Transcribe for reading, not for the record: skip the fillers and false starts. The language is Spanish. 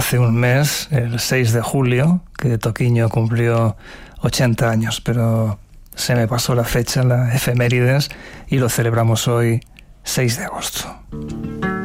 hace un mes, el 6 de julio, que Toquiño cumplió 80 años, pero se me pasó la fecha, la efemérides, y lo celebramos hoy, 6 de agosto.